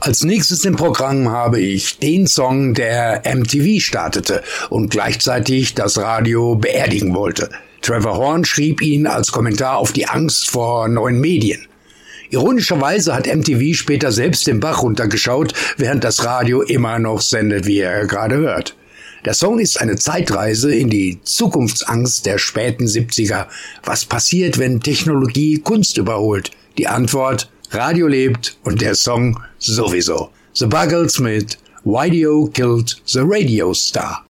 Als nächstes im Programm habe ich den Song, der MTV startete und gleichzeitig das Radio beerdigen wollte. Trevor Horn schrieb ihn als Kommentar auf die Angst vor neuen Medien. Ironischerweise hat MTV später selbst den Bach runtergeschaut, während das Radio immer noch sendet, wie er gerade hört. Der Song ist eine Zeitreise in die Zukunftsangst der späten 70er. Was passiert, wenn Technologie Kunst überholt? Die Antwort: Radio lebt und der Song sowieso. The Buggles mit Video Killed the Radio Star.